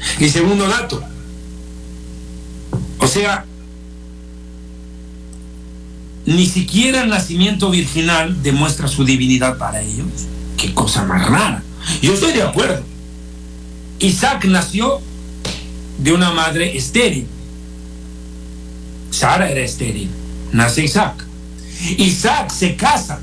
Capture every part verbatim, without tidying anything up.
Y segundo dato, o sea, ni siquiera el nacimiento virginal demuestra su divinidad para ellos. Qué cosa más rara. Yo estoy de acuerdo. Isaac nació de una madre estéril. Sara era estéril. Nace Isaac. Isaac se casa.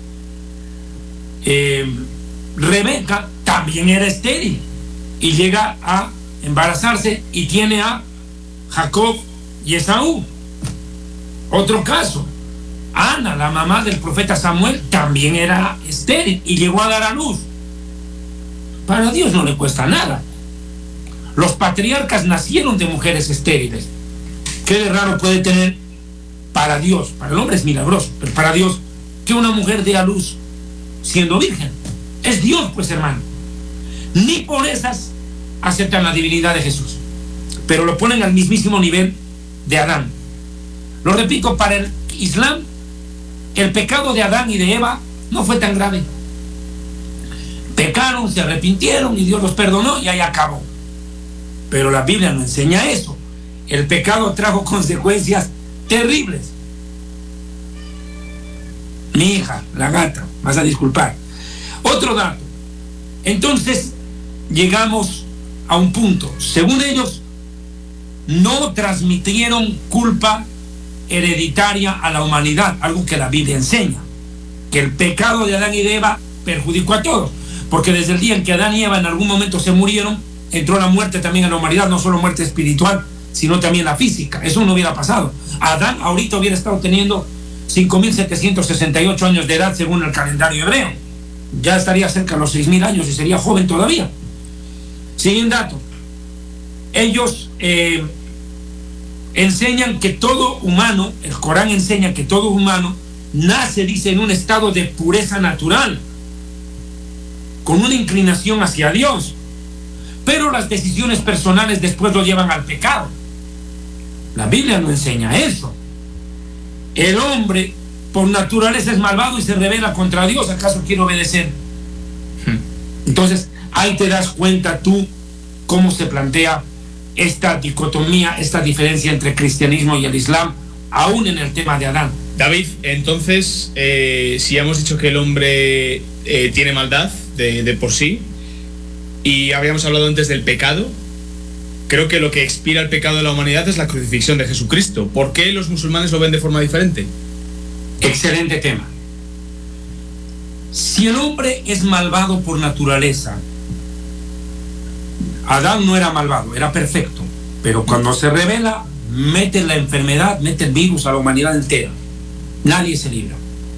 Eh, Rebeca también era estéril y llega a embarazarse y tiene a Jacob y Esaú. Otro caso, Ana, la mamá del profeta Samuel, también era estéril y llegó a dar a luz. Para Dios no le cuesta nada. Los patriarcas nacieron de mujeres estériles. ¿Qué de raro puede tener para Dios? Para el hombre es milagroso, pero para Dios, que una mujer dé a luz siendo virgen. Es Dios, pues, hermano. Ni por esas aceptan la divinidad de Jesús, pero lo ponen al mismísimo nivel de Adán. Lo repito, para el Islam, el pecado de Adán y de Eva no fue tan grave. Pecaron, se arrepintieron y Dios los perdonó y ahí acabó. Pero la Biblia no enseña eso. El pecado trajo consecuencias terribles. Mi hija, la gata, vas a disculpar. Otro dato. Entonces llegamos a un punto. Según ellos, no transmitieron culpa hereditaria a la humanidad, algo que la Biblia enseña, que el pecado de Adán y de Eva perjudicó a todos, porque desde el día en que Adán y Eva en algún momento se murieron, entró la muerte también a la humanidad, no solo muerte espiritual, sino también la física. Eso no hubiera pasado. Adán ahorita hubiera estado teniendo cinco mil setecientos sesenta y ocho años de edad según el calendario hebreo. Ya estaría cerca de los seis mil años y sería joven todavía. Siguiente dato. Ellos eh, enseñan que todo humano, el Corán enseña que todo humano nace, dice, en un estado de pureza natural, con una inclinación hacia Dios, pero las decisiones personales después lo llevan al pecado. La Biblia no enseña eso. El hombre por naturaleza es malvado y se rebela contra Dios. ¿Acaso quiere obedecer? Entonces ahí te das cuenta tú cómo se plantea esta dicotomía, esta diferencia entre el cristianismo y el islam, aún en el tema de Adán. David, entonces, eh, si hemos dicho que el hombre eh, tiene maldad de, de por sí, y habíamos hablado antes del pecado, creo que lo que expira el pecado de la humanidad es la crucifixión de Jesucristo. ¿Por qué los musulmanes lo ven de forma diferente? Excelente tema. Si el hombre es malvado por naturaleza, Adán no era malvado, era perfecto, pero cuando se rebela, mete la enfermedad, mete el virus a la humanidad entera. Nadie se libra.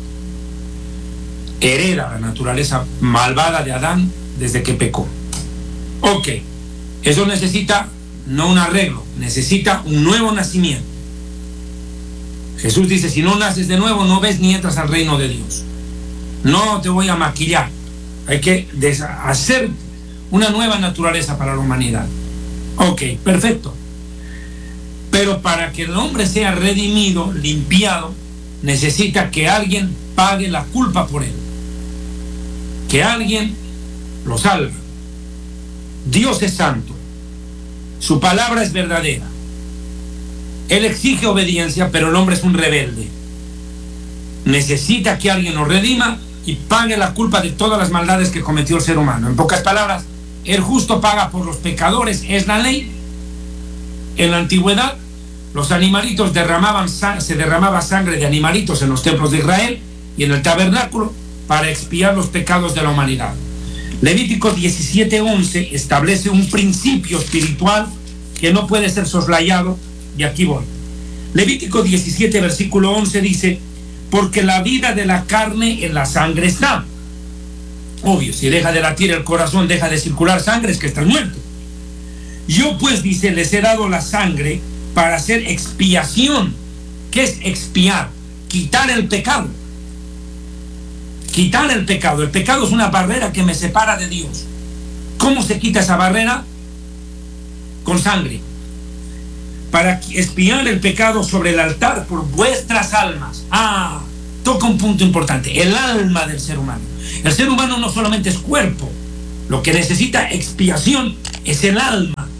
Hereda la naturaleza malvada de Adán desde que pecó. Ok, eso necesita no un arreglo, necesita un nuevo nacimiento. Jesús dice, si no naces de nuevo, no ves ni entras al reino de Dios. No te voy a maquillar. Hay que hacer una nueva naturaleza para la humanidad. Ok, perfecto. Pero para que el hombre sea redimido, limpiado, necesita que alguien pague la culpa por él. Que alguien lo salve. Dios es santo. Su palabra es verdadera. Él exige obediencia, pero el hombre es un rebelde. Necesita que alguien lo redima y pague la culpa de todas las maldades que cometió el ser humano. En pocas palabras, el justo paga por los pecadores, es la ley. En la antigüedad, los animalitos derramaban, se derramaba sangre de animalitos en los templos de Israel y en el tabernáculo para expiar los pecados de la humanidad. Levítico diecisiete once establece un principio espiritual que no puede ser soslayado, y aquí voy. Levítico diecisiete versículo once dice, porque la vida de la carne en la sangre está. Obvio, si deja de latir el corazón, deja de circular sangre, es que estás muerto. Yo pues, dice, les he dado la sangre para hacer expiación. ¿Qué es expiar? Quitar el pecado. Quitar el pecado. El pecado es una barrera que me separa de Dios. ¿Cómo se quita esa barrera? Con sangre. Para expiar el pecado sobre el altar por vuestras almas. Ah, toca un punto importante. El alma del ser humano. El ser humano no solamente es cuerpo. Lo que necesita expiación es el alma.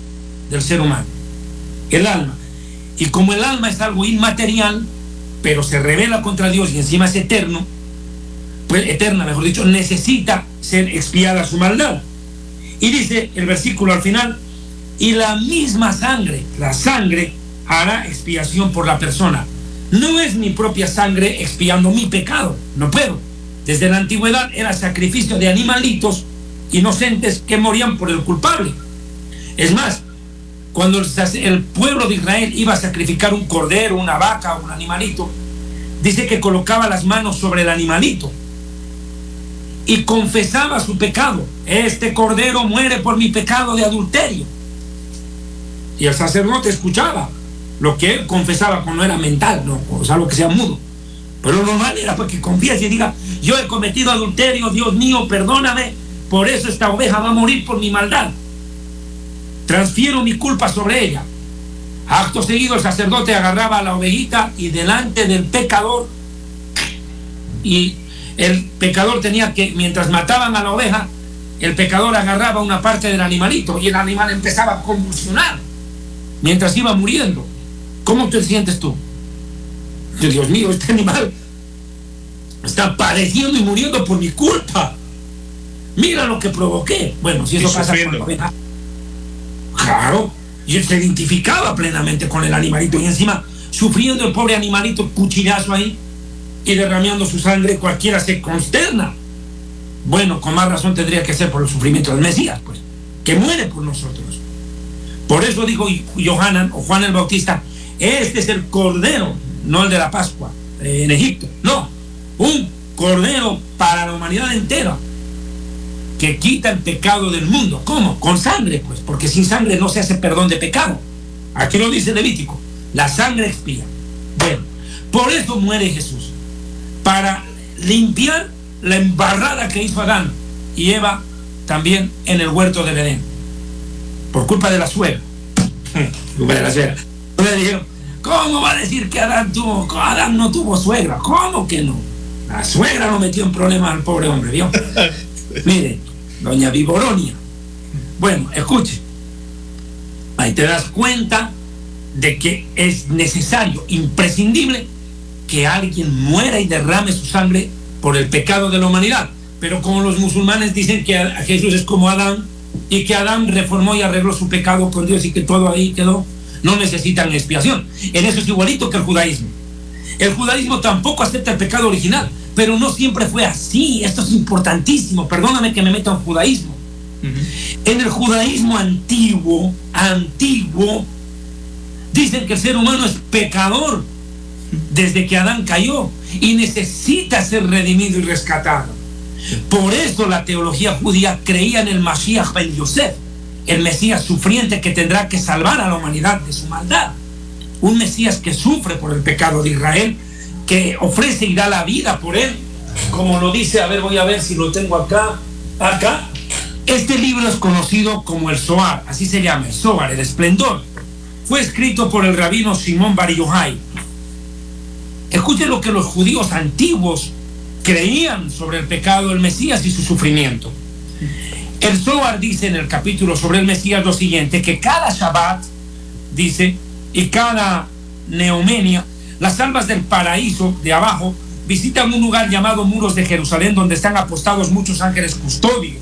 del ser humano, el alma. Y como el alma es algo inmaterial, pero se revela contra Dios y encima es eterno, pues eterna, mejor dicho, necesita ser expiada su maldad. Y dice el versículo al final, y la misma sangre, la sangre hará expiación por la persona. No es mi propia sangre expiando mi pecado, no puedo. Desde la antigüedad era sacrificio de animalitos inocentes que morían por el culpable. Es más, cuando el, el pueblo de Israel iba a sacrificar un cordero, una vaca, un animalito, dice que colocaba las manos sobre el animalito y confesaba su pecado. Este cordero muere por mi pecado de adulterio. Y el sacerdote escuchaba lo que él confesaba cuando era mental, no, o sea, lo que sea mudo. Pero lo normal era pues que confiese y diga, yo he cometido adulterio, Dios mío, perdóname, por eso esta oveja va a morir por mi maldad. Transfiero mi culpa sobre ella. Acto seguido el sacerdote agarraba a la ovejita y delante del pecador, y el pecador tenía que, mientras mataban a la oveja, el pecador agarraba una parte del animalito y el animal empezaba a convulsionar mientras iba muriendo. ¿Cómo te sientes tú? Dios mío, este animal está padeciendo y muriendo por mi culpa. Mira lo que provoqué. Bueno, si eso pasa con la oveja, claro, y él se identificaba plenamente con el animalito y encima sufriendo el pobre animalito, cuchillazo ahí y derramando su sangre, cualquiera se consterna. Bueno, con más razón tendría que ser por el sufrimiento del Mesías, pues, que muere por nosotros. Por eso dijo Yohanan o Juan el Bautista, este es el cordero, no el de la Pascua eh, en Egipto, no, un cordero para la humanidad entera que quita el pecado del mundo. ¿Cómo? Con sangre, pues, porque sin sangre no se hace perdón de pecado. Aquí lo dice Levítico, la sangre expía. Bueno, por eso muere Jesús, para limpiar la embarrada que hizo Adán y Eva también en el huerto del Edén, por culpa de la suegra. Culpa de la suegra. Le dijeron, ¿cómo va a decir que Adán tuvo, Adán no tuvo suegra? ¿Cómo que no? La suegra lo metió en problemas al pobre hombre, ¿vio? Mire, doña Viboronia. Bueno, escuche. Ahí te das cuenta de que es necesario, imprescindible, que alguien muera y derrame su sangre por el pecado de la humanidad. Pero como los musulmanes dicen que Jesús es como Adán y que Adán reformó y arregló su pecado con Dios y que todo ahí quedó, no necesitan expiación. En eso es igualito que el judaísmo. El judaísmo tampoco acepta el pecado original, pero no siempre fue así. Esto es importantísimo. Perdóname que me meta en judaísmo. Uh-huh. En el judaísmo antiguo, antiguo, dicen que el ser humano es pecador desde que Adán cayó y necesita ser redimido y rescatado. Por eso la teología judía creía en el Mashiach ben Yosef, el Mesías sufriente que tendrá que salvar a la humanidad de su maldad. Un Mesías que sufre por el pecado de Israel, que ofrece y da la vida por él, como lo dice, a ver, voy a ver si lo tengo acá, acá. Este libro es conocido como el Zohar, así se llama, el Zohar, el esplendor. Fue escrito por el rabino Simón Bar Yochai. Escuchen lo que los judíos antiguos creían sobre el pecado del Mesías y su sufrimiento. El Zohar dice en el capítulo sobre el Mesías lo siguiente, que cada Shabbat, dice, y cada Neomenia, las almas del paraíso de abajo visitan un lugar llamado Muros de Jerusalén, donde están apostados muchos ángeles custodios.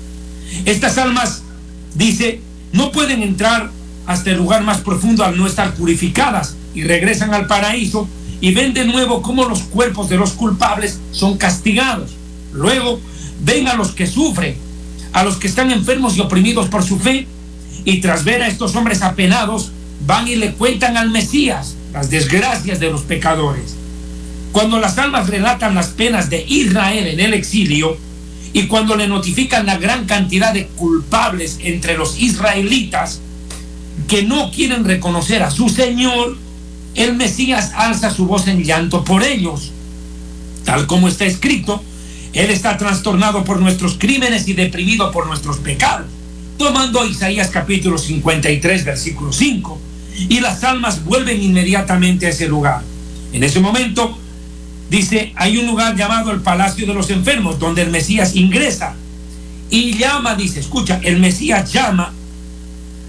Estas almas, dice, no pueden entrar hasta el lugar más profundo al no estar purificadas, y regresan al paraíso y ven de nuevo cómo los cuerpos de los culpables son castigados. Luego ven a los que sufren, a los que están enfermos y oprimidos por su fe, y tras ver a estos hombres apenados, van y le cuentan al Mesías las desgracias de los pecadores. Cuando las almas relatan las penas de Israel en el exilio, y cuando le notifican la gran cantidad de culpables entre los israelitas que no quieren reconocer a su Señor, el Mesías alza su voz en llanto por ellos. Tal como está escrito, Él está trastornado por nuestros crímenes y deprimido por nuestros pecados. Tomando Isaías capítulo cincuenta y tres, versículo cinco, y las almas vuelven inmediatamente a ese lugar. En ese momento, dice, hay un lugar llamado el Palacio de los Enfermos, donde el Mesías ingresa y llama, dice, escucha, el Mesías llama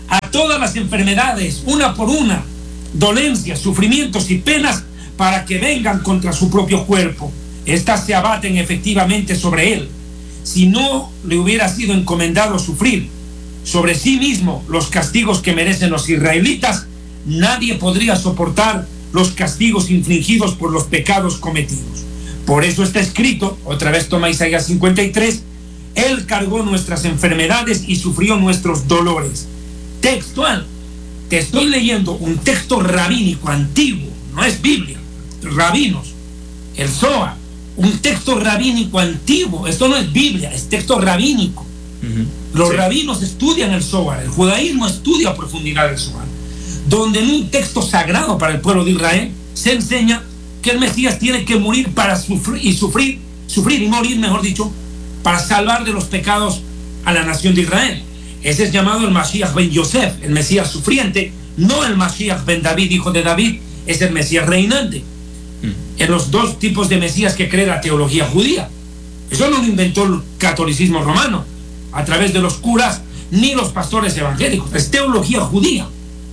a todas las enfermedades, una por una, dolencias, sufrimientos y penas, para que vengan contra su propio cuerpo. Estas se abaten efectivamente sobre él. Si no le hubiera sido encomendado sufrir sobre sí mismo los castigos que merecen los israelitas, nadie podría soportar los castigos infligidos por los pecados cometidos. Por eso está escrito, otra vez toma Isaías cincuenta y tres, él cargó nuestras enfermedades y sufrió nuestros dolores. Textual. Te estoy leyendo un texto rabínico antiguo, no es Biblia, rabinos, el Zohar, un texto rabínico antiguo. Esto no es Biblia, es texto rabínico. Uh-huh. Los sí. rabinos estudian el Zohar, el judaísmo estudia a profundidad el Zohar, donde en un texto sagrado para el pueblo de Israel se enseña que el Mesías tiene que morir para sufrir y sufrir, sufrir y morir, mejor dicho, para salvar de los pecados a la nación de Israel. Ese es llamado el Mashiach ben Yosef, el Mesías sufriente, no el Mashiach ben David, hijo de David, es el Mesías reinante. Mm. En los dos tipos de Mesías que cree la teología judía. Eso no lo inventó el catolicismo romano a través de los curas ni los pastores evangélicos, es teología judía.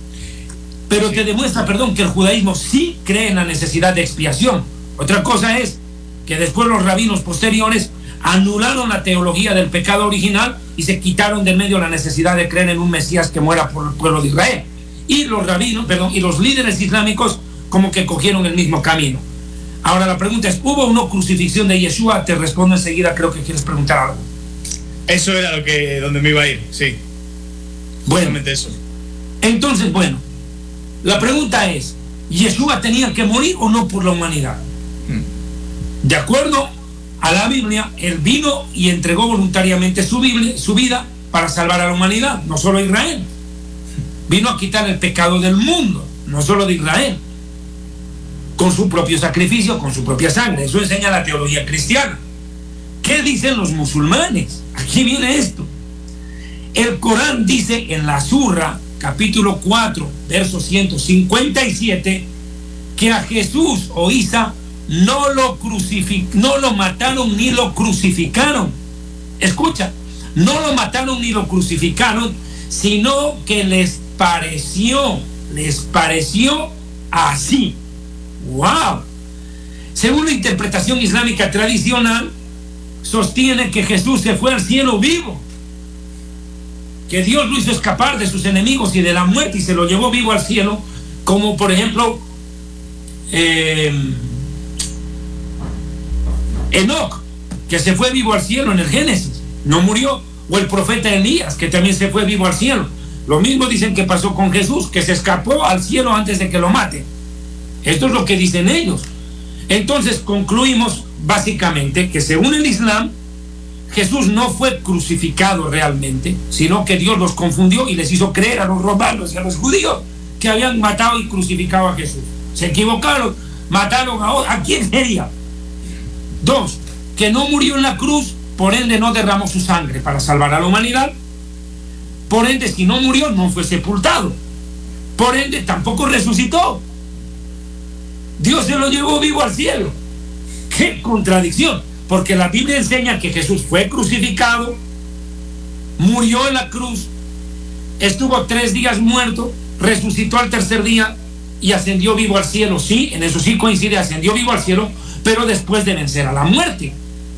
Pero te demuestra, perdón, que el judaísmo sí cree en la necesidad de expiación. Otra cosa es que después los rabinos posteriores anularon la teología del pecado original y se quitaron del medio la necesidad de creer en un Mesías que muera por el pueblo de Israel. Y los rabinos, perdón, y los líderes islámicos como que cogieron el mismo camino. Ahora la pregunta es, ¿hubo una crucifixión de Yeshua? Te respondo enseguida, creo que quieres preguntar algo. Eso era lo que, donde me iba a ir, sí. Bueno, eso. Entonces, bueno, la pregunta es, ¿Yeshua tenía que morir o no por la humanidad? Hmm. De acuerdo a la Biblia, él vino y entregó voluntariamente su, Biblia, su vida para salvar a la humanidad, no solo a Israel. Vino a quitar el pecado del mundo, no solo de Israel, con su propio sacrificio, con su propia sangre. Eso enseña la teología cristiana. ¿Qué dicen los musulmanes? Aquí viene esto. El Corán dice en la Surra, capítulo cuatro, verso ciento cincuenta y siete, que a Jesús o Isa no lo crucific- no lo mataron ni lo crucificaron. Escucha, no lo mataron ni lo crucificaron, sino que les pareció, les pareció así. ¡Wow! Según la interpretación islámica tradicional, sostiene que Jesús se fue al cielo vivo, que Dios lo hizo escapar de sus enemigos y de la muerte y se lo llevó vivo al cielo, como por ejemplo eh, Enoc, que se fue vivo al cielo en el Génesis, no murió, o el profeta Elías, que también se fue vivo al cielo. Lo mismo dicen que pasó con Jesús, que se escapó al cielo antes de que lo maten. Esto es lo que dicen ellos. Entonces concluimos básicamente que según el Islam, Jesús no fue crucificado realmente, sino que Dios los confundió y les hizo creer a los romanos y a los judíos que habían matado y crucificado a Jesús. Se equivocaron, mataron a otro. ¿A quién sería? Dos, que no murió en la cruz, por ende no derramó su sangre para salvar a la humanidad. Por ende, si no murió, no fue sepultado. Por ende, tampoco resucitó. Dios se lo llevó vivo al cielo. ¡Qué contradicción! Porque la Biblia enseña que Jesús fue crucificado, murió en la cruz, estuvo tres días muerto, resucitó al tercer día y ascendió vivo al cielo. Sí, en eso sí coincide, ascendió vivo al cielo, pero después de vencer a la muerte.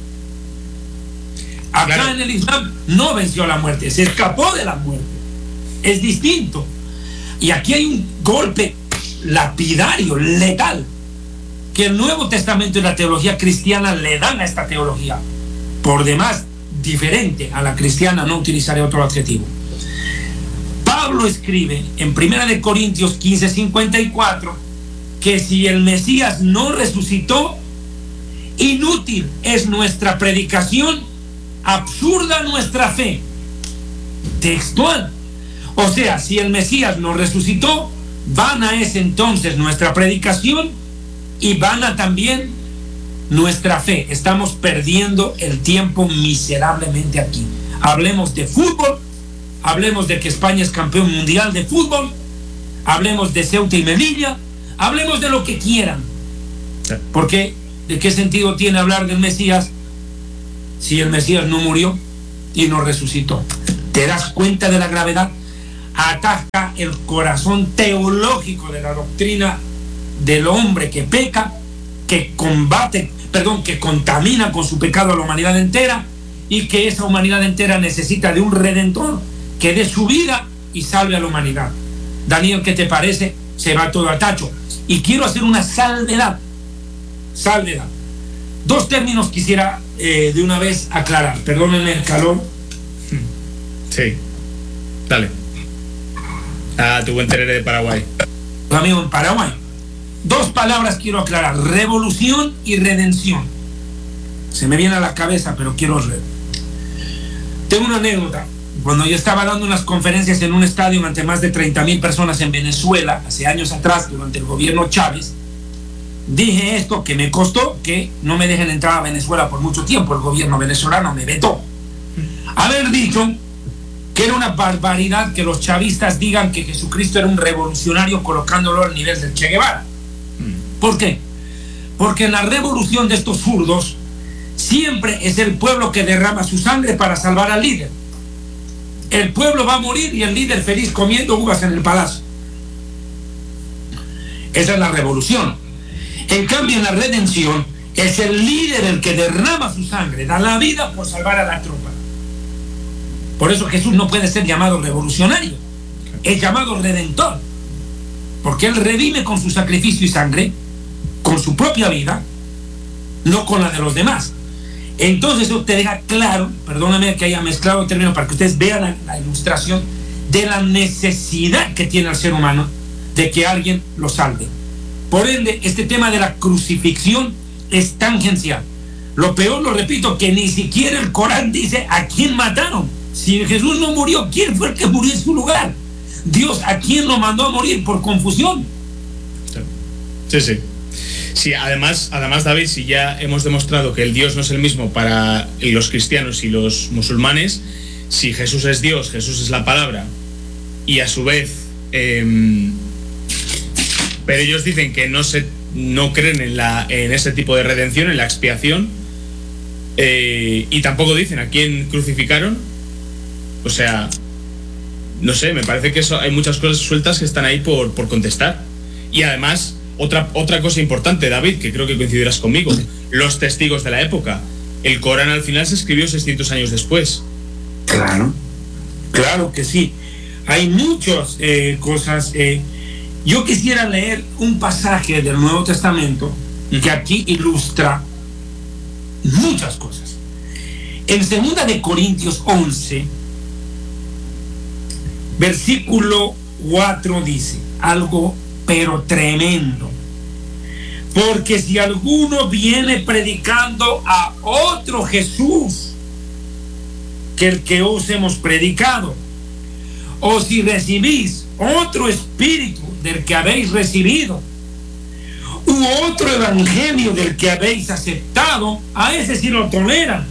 Acá claro, en el Islam no venció a la muerte, se escapó de la muerte. Es distinto. Y aquí hay un golpe lapidario, letal, que el Nuevo Testamento y la teología cristiana le dan a esta teología. Por demás, diferente a la cristiana, no utilizaré otro adjetivo. Pablo escribe en primera de Corintios quince cincuenta y cuatro que si el Mesías no resucitó, inútil es nuestra predicación, absurda nuestra fe. Textual. O sea, si el Mesías no resucitó, vana es entonces nuestra predicación y vana también nuestra fe. Estamos perdiendo el tiempo miserablemente aquí. Hablemos de fútbol, hablemos de que España es campeón mundial de fútbol, hablemos de Ceuta y Melilla, hablemos de lo que quieran. Porque ¿de qué sentido tiene hablar del Mesías si el Mesías no murió y no resucitó? ¿Te das cuenta de la gravedad? ataca el corazón teológico de la doctrina del hombre que peca, que combate, perdón, que contamina con su pecado a la humanidad entera, y que esa humanidad entera necesita de un redentor que dé su vida y salve a la humanidad. Daniel, ¿qué te parece? Se va todo a tacho. Y quiero hacer una salvedad. Salvedad. Dos términos quisiera eh, de una vez aclarar. Perdónenme el calor. Sí. Dale. Ah, tu buen terere de Paraguay. Amigo, en Paraguay. Dos palabras quiero aclarar. Revolución y redención. Se me viene a la cabeza, pero quiero ver. Tengo una anécdota. Cuando yo estaba dando unas conferencias en un estadio ante más de treinta mil personas en Venezuela, hace años atrás, durante el gobierno Chávez, dije esto que me costó que no me dejen entrar a Venezuela por mucho tiempo. El gobierno venezolano me vetó. Haber dicho que era una barbaridad que los chavistas digan que Jesucristo era un revolucionario colocándolo al nivel del Che Guevara. ¿Por qué? Porque en la revolución de estos zurdos siempre es el pueblo que derrama su sangre para salvar al líder. El pueblo va a morir y el líder feliz comiendo uvas en el palacio. Esa es la revolución. En cambio, en la redención es el líder el que derrama su sangre, da la vida por salvar a la tropa. Por eso Jesús no puede ser llamado revolucionario, es llamado redentor, porque él redime con su sacrificio y sangre, con su propia vida, no con la de los demás. Entonces eso te deja claro, perdóname que haya mezclado el término para que ustedes vean la, la ilustración de la necesidad que tiene el ser humano de que alguien lo salve. Por ende, este tema de la crucifixión es tangencial. Lo peor, lo repito, que ni siquiera el Corán dice a quién mataron. Si Jesús no murió, ¿quién fue el que murió en su lugar? Dios, ¿a quién lo mandó a morir por confusión? Sí, sí. Sí, además, además, David, si ya hemos demostrado que el Dios no es el mismo para los cristianos y los musulmanes, si Jesús es Dios, Jesús es la palabra, y a su vez, eh, pero ellos dicen que no se, no creen en la, en ese tipo de redención, en la expiación, eh, y tampoco dicen a quién crucificaron. O sea, no sé, me parece que eso, hay muchas cosas sueltas que están ahí por, por contestar. Y además, otra, otra cosa importante, David, que creo que coincidirás conmigo, los testigos de la época. El Corán al final se escribió seiscientos años después. Claro, claro que sí. Hay muchas eh, cosas. Eh, yo quisiera leer un pasaje del Nuevo Testamento que aquí ilustra muchas cosas. En segunda de Corintios once, versículo cuatro dice algo pero tremendo. Porque si alguno viene predicando a otro Jesús que el que os hemos predicado, o si recibís otro espíritu del que habéis recibido, u otro evangelio del que habéis aceptado, a ese sí lo toleran.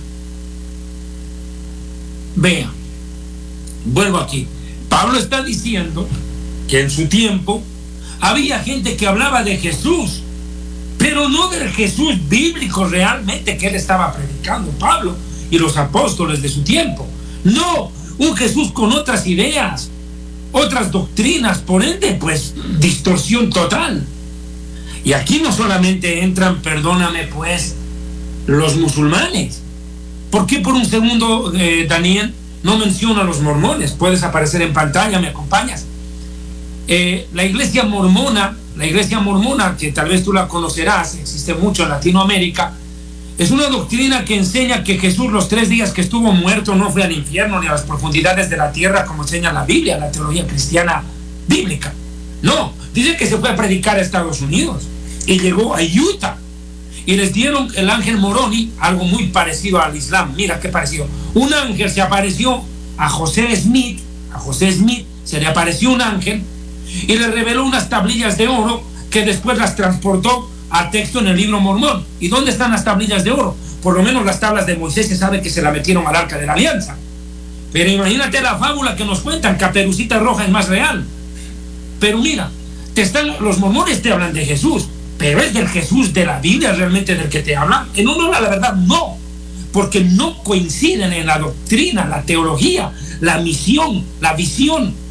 Vean, vuelvo aquí. Pablo está diciendo que en su tiempo había gente que hablaba de Jesús, pero no del Jesús bíblico realmente que él estaba predicando, Pablo y los apóstoles de su tiempo. No, un Jesús con otras ideas, otras doctrinas, por ende, pues, distorsión total. Y aquí no solamente entran, perdóname, pues, los musulmanes. ¿Por qué por un segundo, eh, Daniel, no menciona a los mormones? Puedes aparecer en pantalla, ¿me acompañas? Eh, la iglesia mormona, la iglesia mormona, que tal vez tú la conocerás, existe mucho en Latinoamérica, es una doctrina que enseña que Jesús los tres días que estuvo muerto no fue al infierno ni a las profundidades de la tierra como enseña la Biblia, la teología cristiana bíblica. No, dice que se fue a predicar a Estados Unidos y llegó a Utah y les dieron el ángel Moroni, algo muy parecido al Islam. Mira qué parecido. Un ángel se apareció a José Smith, a José Smith se le apareció un ángel y le reveló unas tablillas de oro que después las transportó a texto en el libro Mormón. ¿Y dónde están las tablillas de oro? Por lo menos las tablas de Moisés se sabe que se la metieron al arca de la alianza. Pero imagínate la fábula que nos cuentan, Caperucita Roja es más real. Pero mira, te están, los mormones te hablan de Jesús, pero es del Jesús de la Biblia realmente del que te hablan. En honor, la verdad, no, porque no coinciden en la doctrina, la teología, la misión, la visión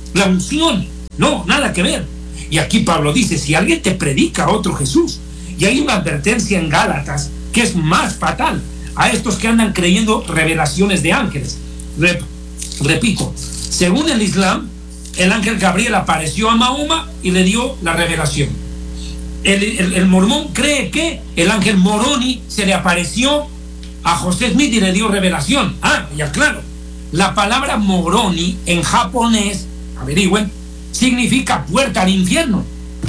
la unción. No, nada que ver. Y aquí Pablo dice, si alguien te predica a otro Jesús, y hay una advertencia en Gálatas que es más fatal a estos que andan creyendo revelaciones de ángeles. Rep- repito, según el Islam, el ángel Gabriel apareció a Mahoma y le dio la revelación. El, el, el mormón cree que el ángel Moroni se le apareció a José Smith y le dio revelación. Ah, ya claro, la palabra Moroni en japonés, averigüen, significa puerta al infierno.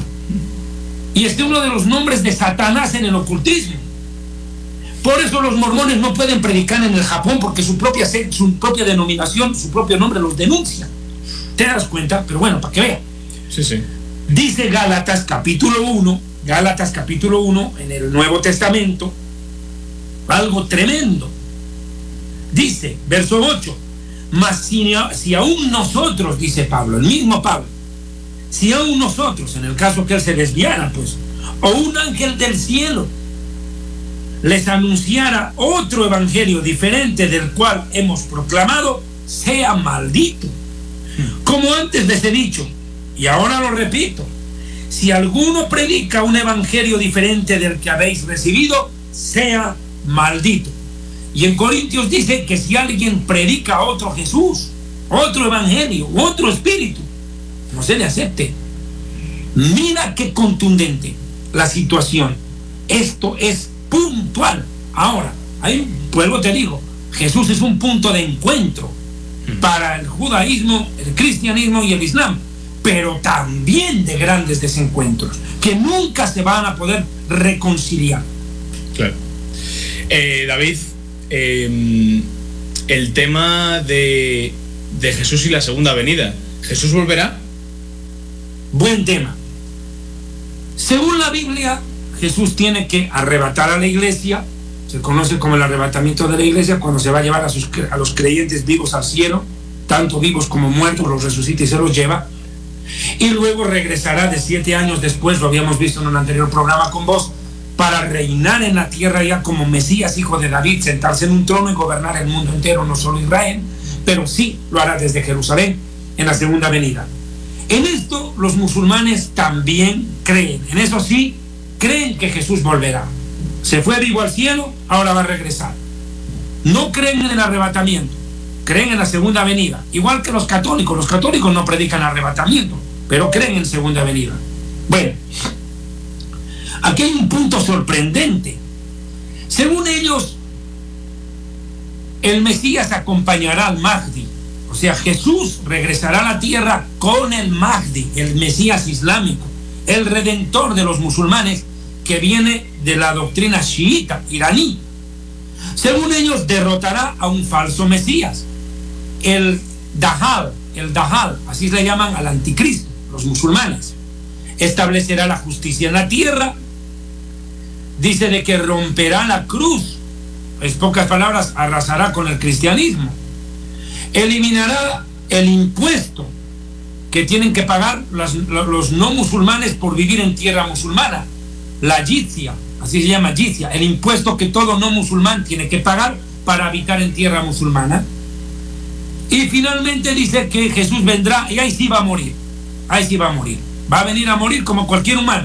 Y este es uno de los nombres de Satanás en el ocultismo. Por eso los mormones no pueden predicar en el Japón, porque su propia, su propia denominación, su propio nombre los denuncia. ¿Te das cuenta? Pero bueno, para que vean. Sí, sí. Dice Gálatas capítulo uno, Gálatas capítulo uno en el Nuevo Testamento, algo tremendo. Dice, verso ocho, mas si, si aún nosotros, dice Pablo, el mismo Pablo, si aún nosotros, en el caso que él se desviara, pues, o un ángel del cielo les anunciara otro evangelio diferente del cual hemos proclamado, sea maldito. Como antes les he dicho, y ahora lo repito, si alguno predica un evangelio diferente del que habéis recibido, sea maldito. Y en Corintios dice que si alguien predica otro Jesús, otro evangelio, otro espíritu, no se le acepte. Mira qué contundente la situación. Esto es puntual. Ahora, ahí vuelvo te digo, Jesús es un punto de encuentro para el judaísmo, el cristianismo y el islam, pero también de grandes desencuentros que nunca se van a poder reconciliar. Claro. Eh, David, eh, el tema de, de Jesús y la segunda venida. ¿Jesús volverá? Buen tema. Según la Biblia, Jesús tiene que arrebatar a la iglesia. Se conoce como el arrebatamiento de la iglesia, cuando se va a llevar a, sus, a los creyentes vivos al cielo, tanto vivos como muertos, los resucita y se los lleva. Y luego regresará de siete años después, lo habíamos visto en un anterior programa con vos, para reinar en la tierra ya como Mesías, hijo de David, sentarse en un trono y gobernar el mundo entero, no solo Israel, pero sí lo hará desde Jerusalén en la segunda venida. En esto los musulmanes también creen, en eso sí, creen que Jesús volverá. Se fue vivo al cielo, ahora va a regresar. No creen en el arrebatamiento, creen en la segunda venida. Igual que los católicos, los católicos no predican arrebatamiento, pero creen en segunda venida. Bueno, aquí hay un punto sorprendente. Según ellos, el Mesías acompañará al Mahdi. O sea, Jesús regresará a la tierra con el Mahdi, el Mesías islámico, el redentor de los musulmanes, que viene de la doctrina chiita iraní. Según ellos, derrotará a un falso Mesías, el Dajjal, el Dajjal, así le llaman al anticristo, los musulmanes. Establecerá la justicia en la tierra. Dice de que romperá la cruz, en pocas palabras, arrasará con el cristianismo. Eliminará el impuesto que tienen que pagar los, los no musulmanes por vivir en tierra musulmana, la jizya, así se llama jizya, el impuesto que todo no musulmán tiene que pagar para habitar en tierra musulmana. Y finalmente dice que Jesús vendrá y ahí sí va a morir, ahí sí va a morir, va a venir a morir como cualquier humano.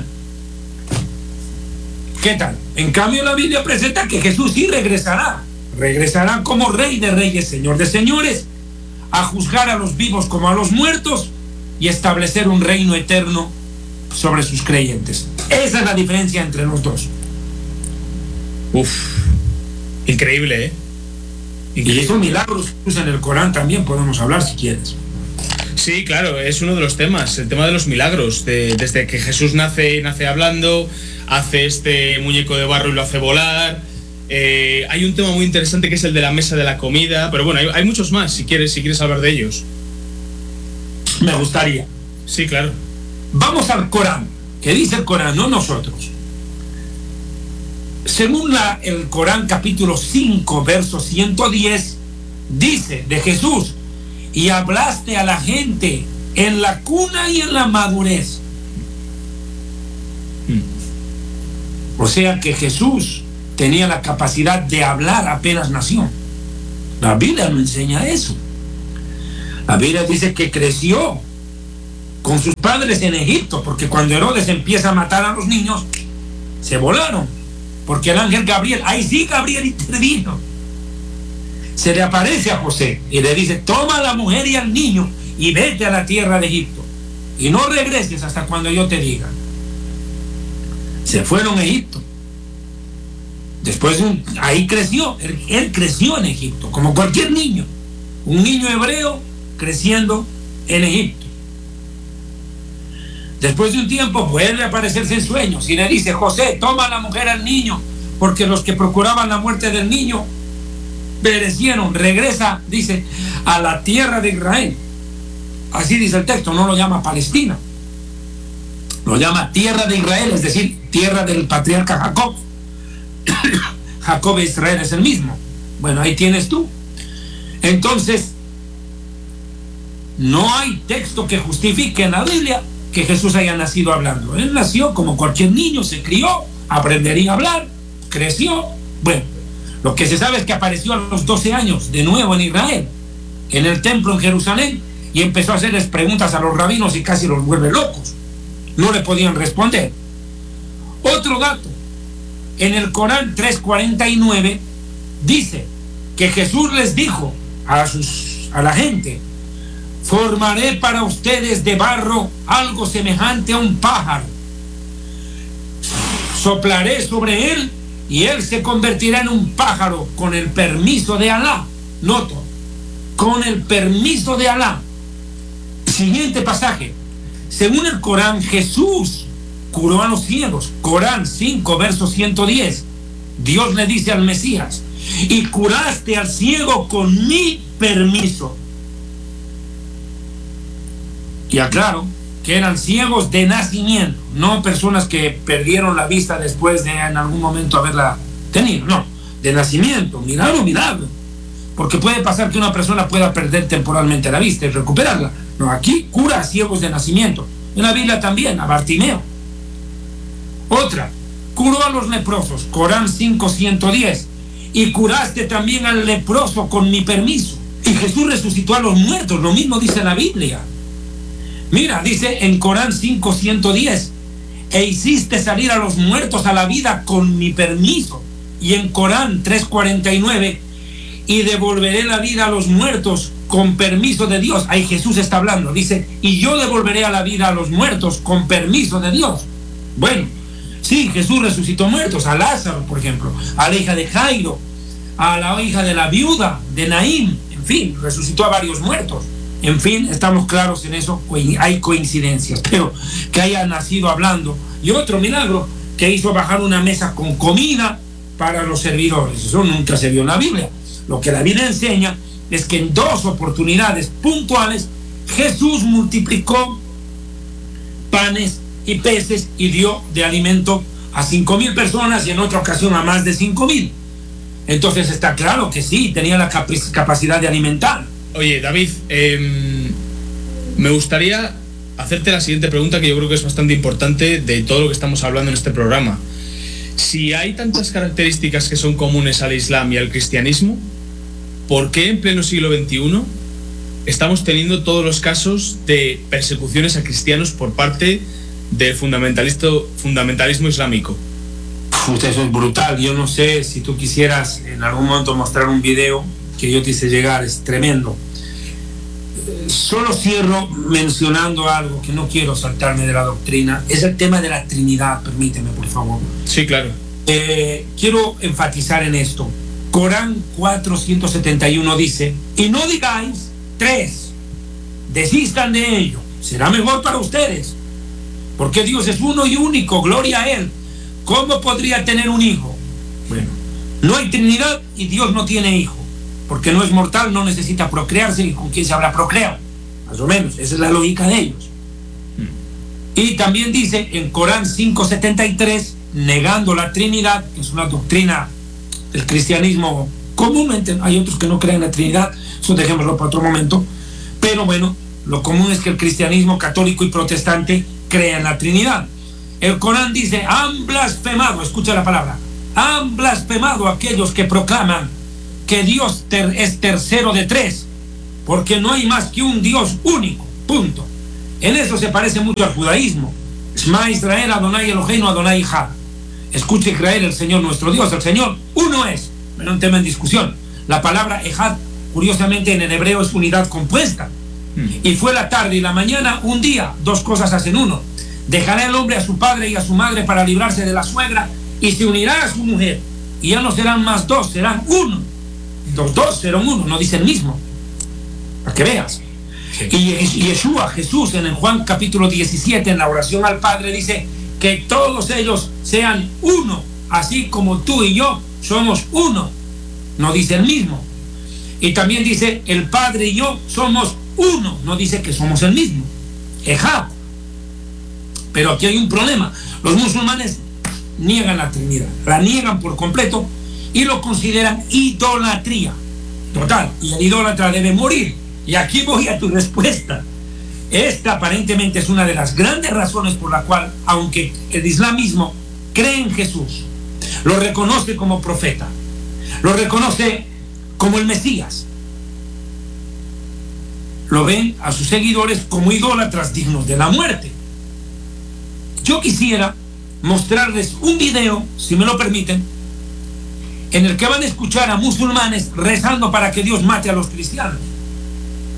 ¿Qué tal? En cambio la Biblia presenta que Jesús sí regresará, regresará como Rey de Reyes, Señor de Señores, a juzgar a los vivos como a los muertos y establecer un reino eterno sobre sus creyentes. Esa es la diferencia entre los dos. Uf, increíble, ¿eh? Increíble. Y esos milagros en el Corán también podemos hablar si quieres. Sí, claro, es uno de los temas, el tema de los milagros, de, desde que Jesús nace, nace hablando, hace este muñeco de barro y lo hace volar. Eh, hay un tema muy interesante que es el de la mesa de la comida, pero bueno, hay, hay muchos más, si quieres, si quieres hablar de ellos. Me gustaría. Sí, claro. Vamos al Corán, que dice el Corán, no nosotros. Según la, el Corán capítulo cinco, verso ciento diez, dice de Jesús: y hablaste a la gente en la cuna y en la madurez. Hmm. O sea que Jesús tenía la capacidad de hablar apenas nació. La Biblia no enseña eso. La Biblia dice que creció con sus padres en Egipto, porque cuando Herodes empieza a matar a los niños, se volaron, porque el ángel Gabriel, ahí sí Gabriel intervino, se le aparece a José y le dice: toma a la mujer y al niño y vete a la tierra de Egipto y no regreses hasta cuando yo te diga. Se fueron a Egipto. Después de un, ahí creció, él, él creció en Egipto, como cualquier niño, un niño hebreo creciendo en Egipto. Después de un tiempo vuelve a aparecerse en sueños y le dice: José, toma a la mujer al niño, porque los que procuraban la muerte del niño perecieron. Regresa, dice, a la tierra de Israel. Así dice el texto, no lo llama Palestina, lo llama tierra de Israel, es decir, tierra del patriarca Jacob. Jacob e Israel es el mismo. Bueno, ahí tienes tú. Entonces, no hay texto que justifique en la Biblia que Jesús haya nacido hablando. Él nació como cualquier niño, se crió, aprendería a hablar, creció. Bueno, lo que se sabe es que apareció a los doce años de nuevo en Israel, en el templo en Jerusalén, y empezó a hacerles preguntas a los rabinos y casi los vuelve locos. No le podían responder. Otro dato: en el Corán tres cuarenta y nueve dice que Jesús les dijo a, sus, a la gente: formaré para ustedes de barro algo semejante a un pájaro, soplaré sobre él y él se convertirá en un pájaro con el permiso de Alá. Noto, con el permiso de Alá. Siguiente pasaje: según el Corán, Jesús curó a los ciegos. Corán cinco, verso ciento diez. Dios le dice al Mesías: y curaste al ciego con mi permiso. Y aclaro que eran ciegos de nacimiento, no personas que perdieron la vista después de en algún momento haberla tenido, no, de nacimiento. Milagro, milagro, porque puede pasar que una persona pueda perder temporalmente la vista y recuperarla. No, aquí cura a ciegos de nacimiento. En la Biblia también, a Bartimeo. Otra, curó a los leprosos. Corán cinco, ciento diez. Y curaste también al leproso con mi permiso. Y Jesús resucitó a los muertos, lo mismo dice la Biblia. Mira, dice en Corán cinco, ciento diez: e hiciste salir a los muertos a la vida con mi permiso. Y en Corán tres cuarenta y nueve: y devolveré la vida a los muertos con permiso de Dios. Ahí Jesús está hablando, dice: y yo devolveré a la vida a los muertos con permiso de Dios. Bueno, sí, Jesús resucitó muertos, a Lázaro, por ejemplo, a la hija de Jairo, a la hija de la viuda de Naín, en fin, resucitó a varios muertos. En fin, estamos claros en eso, hay coincidencias, pero que haya nacido hablando. Y otro milagro, que hizo bajar una mesa con comida para los servidores. Eso nunca se vio en la Biblia. Lo que la Biblia enseña es que en dos oportunidades puntuales Jesús multiplicó panes y peces y dio de alimento a cinco mil personas, y en otra ocasión a más de cinco mil. Entonces está claro que sí, tenía la cap- capacidad de alimentar. Oye, David, eh, me gustaría hacerte la siguiente pregunta, que yo creo que es bastante importante de todo lo que estamos hablando en este programa. Si hay tantas características que son comunes al Islam y al cristianismo, ¿por qué en pleno siglo veintiuno estamos teniendo todos los casos de persecuciones a cristianos por parte del fundamentalismo, fundamentalismo islámico? Usted, eso es brutal. Yo no sé si tú quisieras en algún momento mostrar un video que yo te hice llegar, es tremendo. Solo cierro mencionando algo que no quiero saltarme de la doctrina, es el tema de la Trinidad. Permíteme, por favor. Sí, claro. Eh, quiero enfatizar en esto. Corán cuatro, ciento setenta y uno dice: y no digáis tres, desistan de ello, será mejor para ustedes, porque Dios es uno y único, gloria a Él. ¿Cómo podría tener un hijo? Bueno, no hay Trinidad y Dios no tiene hijo, porque no es mortal, no necesita procrearse, y con quién se habrá procreado, más o menos, esa es la lógica de ellos. Mm. Y también dice en Corán cinco setenta y tres, negando la Trinidad, que es una doctrina del cristianismo comúnmente, hay otros que no creen en la Trinidad, eso dejémoslo para otro momento, pero bueno, lo común es que el cristianismo católico y protestante crea en la Trinidad. El Corán dice: han blasfemado, escucha la palabra, han blasfemado aquellos que proclaman que Dios ter- es tercero de tres, porque no hay más que un Dios único, punto. En eso se parece mucho al judaísmo. Shema Israel, Adonai Eloheinu, Adonai Echad. Escuche Israel, el Señor nuestro Dios, el Señor uno es. No un tema en discusión. La palabra Echad, curiosamente en el hebreo es unidad compuesta. Mm. Y fue la tarde y la mañana un día, dos cosas hacen uno. Dejará el hombre a su padre y a su madre para librarse de la suegra y se unirá a su mujer. Y ya no serán más dos, serán uno. Los dos serán uno, no dice el mismo. Para que veas. Sí. Y Yeshua, Jesús, en el Juan capítulo diecisiete, en la oración al Padre, dice que todos ellos sean uno, así como tú y yo somos uno. No dice el mismo. Y también dice, el Padre y yo somos uno. No dice que somos el mismo. Ejá. Pero aquí hay un problema. Los musulmanes niegan la Trinidad. La niegan por completo y lo consideran idolatría. Total. Y el idólatra debe morir. Y aquí voy a tu respuesta. Esta aparentemente es una de las grandes razones por la cual, aunque el islamismo cree en Jesús, lo reconoce como profeta, lo reconoce como el Mesías, lo ven a sus seguidores como idólatras dignos de la muerte. Yo quisiera mostrarles un video, si me lo permiten, en el que van a escuchar a musulmanes rezando para que Dios mate a los cristianos.